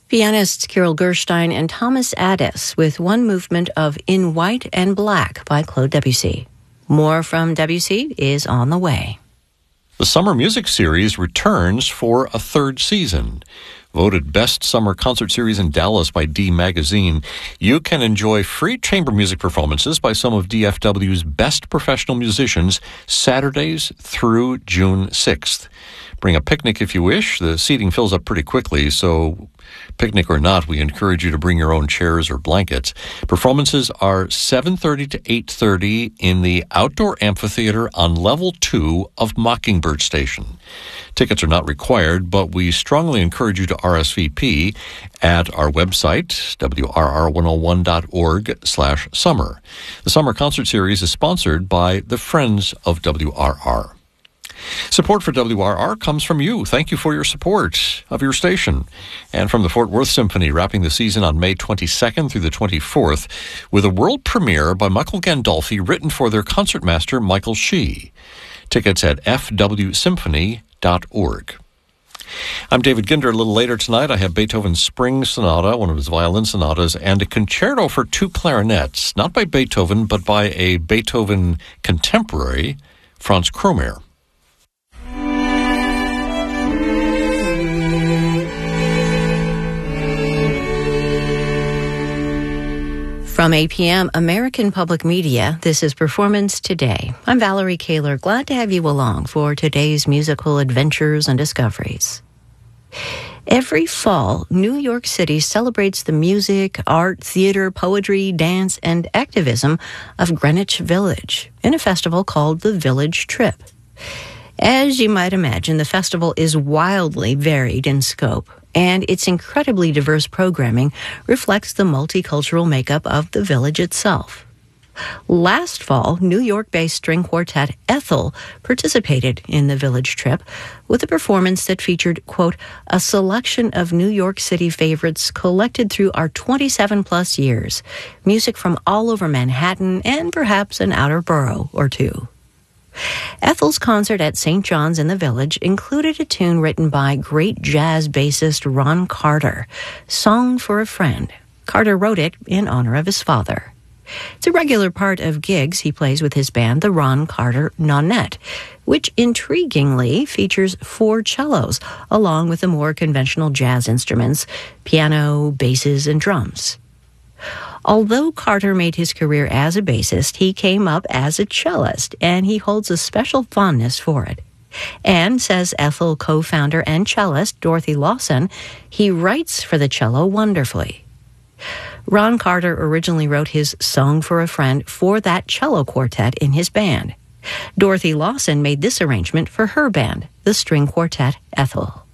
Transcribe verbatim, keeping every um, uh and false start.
Pianists Kirill Gerstein and Thomas Addis with one movement of In White and Black by Claude Debussy. More from Debussy is on the way. The Summer Music Series returns for a third season. Voted Best Summer Concert Series in Dallas by D Magazine, you can enjoy free chamber music performances by some of D F W's best professional musicians Saturdays through June sixth. Bring a picnic if you wish. The seating fills up pretty quickly, so picnic or not, we encourage you to bring your own chairs or blankets. Performances are seven thirty to eight thirty in the outdoor amphitheater on level two of Mockingbird Station. Tickets are not required, but we strongly encourage you to R S V P at our website, W R R one oh one dot org slash summer. The Summer Concert Series is sponsored by the Friends of W R R. Support for W R R comes from you. Thank you for your support of your station. And from the Fort Worth Symphony, wrapping the season on May twenty-second through the twenty-fourth with a world premiere by Michael Gandolfi written for their concertmaster Michael Shee. Tickets at f w symphony dot org. I'm David Ginder. A little later tonight, I have Beethoven's Spring Sonata, one of his violin sonatas, and a concerto for two clarinets, not by Beethoven, but by a Beethoven contemporary, Franz Kromer. From A P M American Public Media, this is Performance Today. I'm Valerie Kaler, glad to have you along for today's musical adventures and discoveries. Every fall, New York City celebrates the music, art, theater, poetry, dance, and activism of Greenwich Village in a festival called the Village Trip. As you might imagine, the festival is wildly varied in scope, and its incredibly diverse programming reflects the multicultural makeup of the village itself. Last fall, New York-based string quartet Ethel participated in the Village Trip with a performance that featured, quote, a selection of New York City favorites collected through our twenty-seven plus years, music from all over Manhattan and perhaps an outer borough or two. Ethel's concert at Saint John's in the Village included a tune written by great jazz bassist Ron Carter, Song for a Friend. Carter wrote it in honor of his father. It's a regular part of gigs he plays with his band, the Ron Carter Nonette, which intriguingly features four cellos, along with the more conventional jazz instruments, piano, basses, and drums. Although Carter made his career as a bassist, he came up as a cellist, and he holds a special fondness for it. And, says Ethel co-founder and cellist Dorothy Lawson, he writes for the cello wonderfully. Ron Carter originally wrote his Song for a Friend for that cello quartet in his band. Dorothy Lawson made this arrangement for her band, the string quartet Ethel.